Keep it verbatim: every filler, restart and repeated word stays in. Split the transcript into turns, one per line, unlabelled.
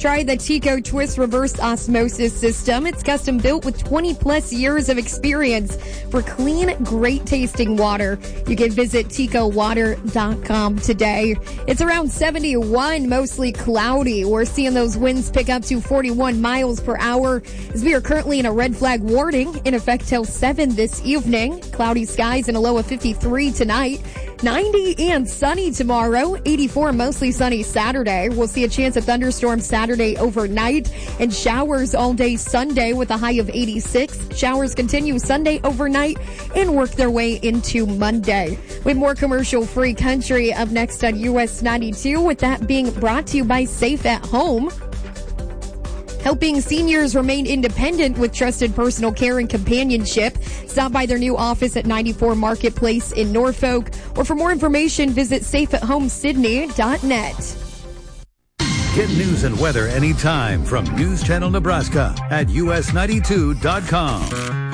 Try the Tico Twist reverse osmosis system. It's custom built with twenty plus years of experience for clean, great tasting water. You can visit tico water dot com today. It's around seventy-one, mostly cloudy. We're seeing those winds pick up to forty-one miles per hour as we are currently in a red flag warning in effect till seven this evening. Cloudy skies and a low of fifty-three tonight. ninety and sunny tomorrow. eighty-four, mostly sunny Saturday. We'll see a chance of thunderstorms Saturday overnight and showers all day Sunday with a high of eighty-six. Showers continue Sunday overnight and work their way into Monday. With more commercial-free country up next on U S ninety-two, with that being brought to you by Safe at Home. Helping seniors remain independent with trusted personal care and companionship. Stop by their new office at ninety-four Marketplace in Norfolk. Or for more information, visit safe at home sydney dot net.
Get news and weather anytime from News Channel Nebraska at U S ninety-two dot com.